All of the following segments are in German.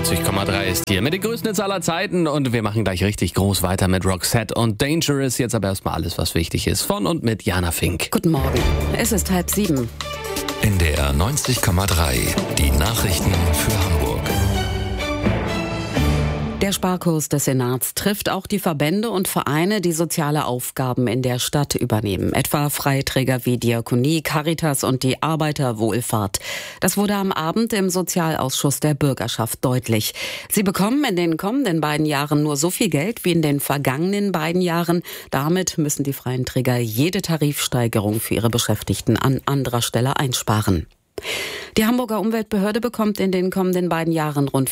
90,3 ist hier mit den größten Hits aller Zeiten und wir machen gleich richtig groß weiter mit Roxette und Dangerous. Jetzt aber erstmal alles, was wichtig ist, von und mit Jana Fink. Guten Morgen, es ist 6:30. NDR 90,3, die Nachrichten für Hamburg. Der Sparkurs des Senats trifft auch die Verbände und Vereine, die soziale Aufgaben in der Stadt übernehmen. Etwa Freiträger wie Diakonie, Caritas und die Arbeiterwohlfahrt. Das wurde am Abend im Sozialausschuss der Bürgerschaft deutlich. Sie bekommen in den kommenden beiden Jahren nur so viel Geld wie in den vergangenen beiden Jahren. Damit müssen die freien Träger jede Tarifsteigerung für ihre Beschäftigten an anderer Stelle einsparen. Die Hamburger Umweltbehörde bekommt in den kommenden beiden Jahren rund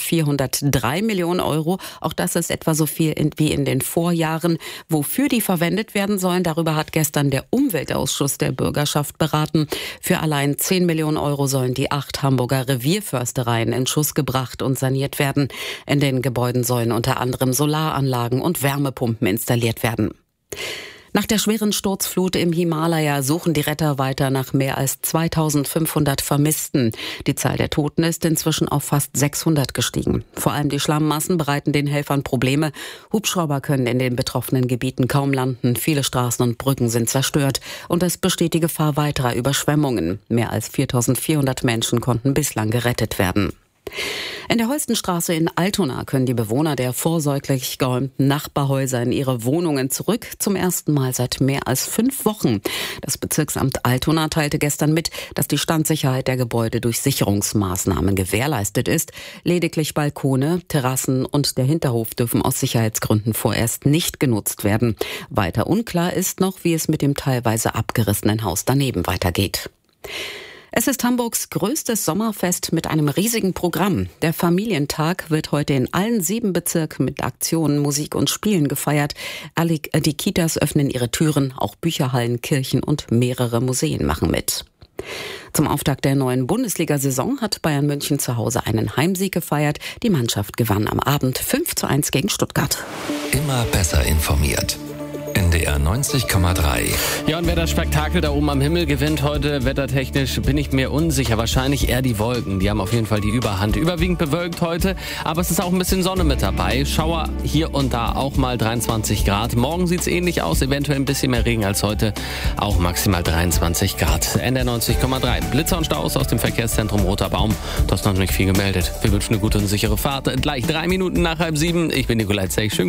403 Millionen Euro. Auch das ist etwa so viel wie in den Vorjahren. Wofür die verwendet werden sollen, darüber hat gestern der Umweltausschuss der Bürgerschaft beraten. Für allein 10 Millionen Euro sollen die 8 Hamburger Revierförstereien in Schuss gebracht und saniert werden. In den Gebäuden sollen unter anderem Solaranlagen und Wärmepumpen installiert werden. Nach der schweren Sturzflut im Himalaya suchen die Retter weiter nach mehr als 2500 Vermissten. Die Zahl der Toten ist inzwischen auf fast 600 gestiegen. Vor allem die Schlammmassen bereiten den Helfern Probleme. Hubschrauber können in den betroffenen Gebieten kaum landen. Viele Straßen und Brücken sind zerstört. Und es besteht die Gefahr weiterer Überschwemmungen. Mehr als 4400 Menschen konnten bislang gerettet werden. In der Holstenstraße in Altona können die Bewohner der vorsorglich geräumten Nachbarhäuser in ihre Wohnungen zurück, zum ersten Mal seit mehr als 5 Wochen. Das Bezirksamt Altona teilte gestern mit, dass die Standsicherheit der Gebäude durch Sicherungsmaßnahmen gewährleistet ist. Lediglich Balkone, Terrassen und der Hinterhof dürfen aus Sicherheitsgründen vorerst nicht genutzt werden. Weiter unklar ist noch, wie es mit dem teilweise abgerissenen Haus daneben weitergeht. Es ist Hamburgs größtes Sommerfest mit einem riesigen Programm. Der Familientag wird heute in allen 7 Bezirken mit Aktionen, Musik und Spielen gefeiert. Die Kitas öffnen ihre Türen, auch Bücherhallen, Kirchen und mehrere Museen machen mit. Zum Auftakt der neuen Bundesliga-Saison hat Bayern München zu Hause einen Heimsieg gefeiert. Die Mannschaft gewann am Abend 5:1 gegen Stuttgart. Immer besser informiert. NDR 90,3. Ja, und wer das Spektakel da oben am Himmel gewinnt heute, wettertechnisch, bin ich mir unsicher. Wahrscheinlich eher die Wolken. Die haben auf jeden Fall die Überhand. Überwiegend bewölkt heute, aber es ist auch ein bisschen Sonne mit dabei. Schauer hier und da auch mal 23 Grad. Morgen sieht es ähnlich aus, eventuell ein bisschen mehr Regen als heute. Auch maximal 23 Grad. NDR 90,3. Blitzer und Staus aus dem Verkehrszentrum Roter Baum. Das ist noch nicht viel gemeldet. Wir wünschen eine gute und sichere Fahrt. Gleich 3 Minuten nach 6:30. Ich bin Nikolai Zech. Schön